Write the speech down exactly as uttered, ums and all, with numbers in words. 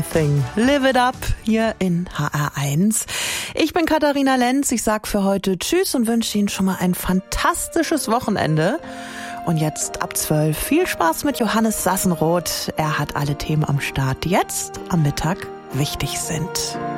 Thing. Live it up hier in H R eins. Ich bin Katharina Lenz. Ich sag für heute Tschüss und wünsche Ihnen schon mal ein fantastisches Wochenende. Und jetzt ab zwölf viel Spaß mit Johannes Sassenroth. Er hat alle Themen am Start, die jetzt am Mittag wichtig sind.